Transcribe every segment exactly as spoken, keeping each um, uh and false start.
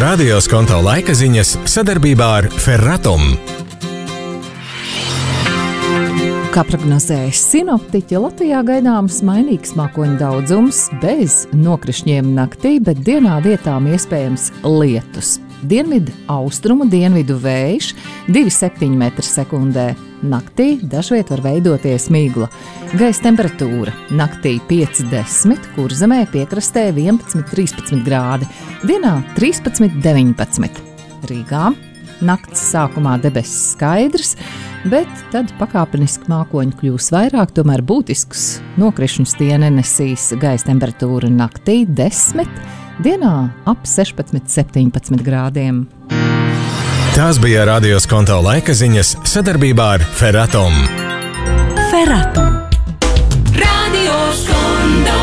Radio Skonto laika ziņas sadarbībā ar Ferratum. Kā prognozējas sinoptiķi, Latvijā gaidāms mainīgs mākoņu daudzums bez nokrišņiem naktī, bet dienā vietām iespējams lietus. Dienvidu austrumu dienvidu vējš divi komats septiņi metri sekundē. Naktī dažviet var veidoties migla. Gaisa temperatūra naktī pieci desmit, Kurzemē piekrastē vienpadsmit trīspadsmit grādi, dienā trīspadsmit deviņpadsmit. Rīgā nakts sākumā debesis skaidrs, bet tad pakāpeniski mākoņi kļūs vairāk, tomēr būtisks nokrišņus tie nenesīs. Gaisa temperatūra naktī desmit, dienā ap sešpadsmit septiņpadsmit grādiem. Tās bija Radio Skonto laika ziņas sadarbībā ar Ferratum. Ferratum. Radio Skonto.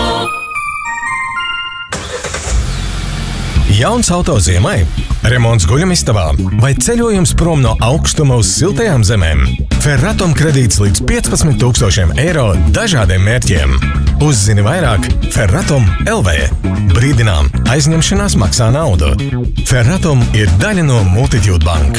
Jauns auto ziemai, remonts guļamistabā vai ceļojums prom no augstuma uz siltajām zemēm. Ferratum kredīts līdz piecpadsmit tūkstošiem eiro dažādiem mērķiem. Uzzini vairāk Ferratum L V. Brīdinām, aizņemšanās maksā naudu. Ferratum ir daļa no Multitude Bank.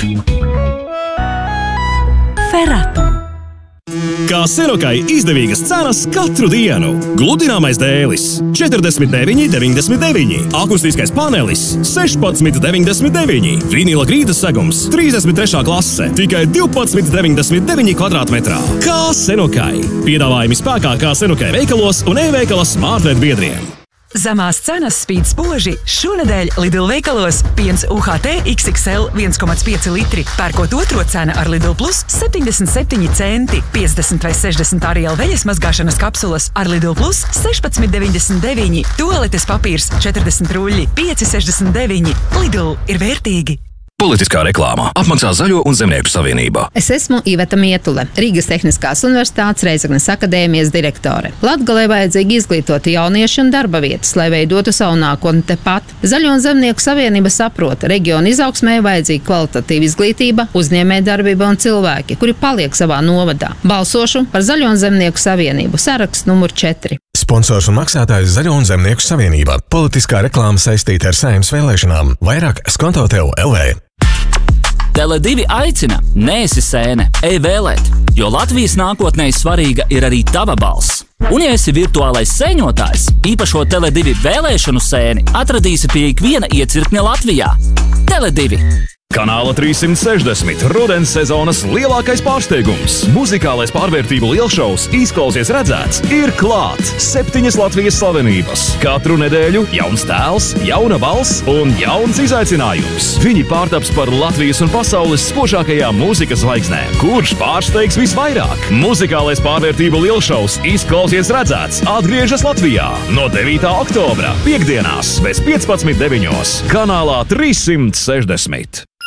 Ferratum. Kā Senokai izdevīgas cenas katru dienu. Gludināmais dēlis četrdesmit deviņi deviņdesmit deviņi, akustiskais panelis sešpadsmit deviņdesmit deviņi, vinila grīdas segums trīsdesmit trešā klase tikai divpadsmit deviņdesmit deviņi kvadrātmetrā. Kā Senokai. Piedāvājumi spēkā kā Senokai veikalos un e-veikala smartvet biedriem. Zemās cenas spīd spoži. Šonedēļ Lidl veikalos piens U H T X X L viens komats pieci litri. Pērkot otro cena ar Lidl Plus septiņdesmit septiņi centi. piecdesmit vai sešdesmit Ariel veļas mazgāšanas kapsulas ar Lidl Plus sešpadsmit deviņdesmit deviņi. Tualetes papīrs četrdesmit ruļļi pieci sešdesmit deviņi. Lidl ir vērtīgi. Politiskā reklāmā apmaksā Zaļo un Zemnieku savienībā. Es esmu Iveta Mietule, Rīgas Tehniskās universitātes Reizeknes akadēmijas direktore. Latgalē vajadzīgi izglītoti jaunieši un darba vietas, lai veidotu savu nākotni tepat. Zaļo un Zemnieku savienība saprota, reģiona izaugsmē vajadzīga kvalitatīva izglītība, uzņēmējdarbība un cilvēki, kuri paliek savā novadā. Balsošu par Zaļo un Zemnieku savienību. Saraksts numur četri. Sponsors un maksātājs Zaļo un Zemnieku savienība. Politiskā reklāma saistīta ar Saeimas vēlēšanām. Vairāk Skonto tev L V. Tele divi aicina, neesi sēne, ej vēlēt, jo Latvijas nākotnē svarīga ir arī tava balss. Un ja esi virtuālais sēņotājs, īpašo Tele divi vēlēšanu sēni atradīsi pie ikviena iecirkņa Latvijā. Tele divi. Kanāla trīssimt sešdesmit rudens sezonas lielākais pārsteigums. Muzikālais pārvērtību lielšovs Izklausies redzēts ir klāt. Septiņas Latvijas slavenības. Katru nedēļu jauns tēls, jauna balss un jauns izaicinājums. Viņi pārtaps par Latvijas un pasaules spožākajām mūzikas zvaigznēm. Kurš pārsteigs visvairāk? Muzikālais pārvērtību lielšovs Izklausies redzēts atgriežas Latvijā no devītā oktobra piekdienās bez piecpadsmit deviņos. Kanālā trīssimt sešdesmit.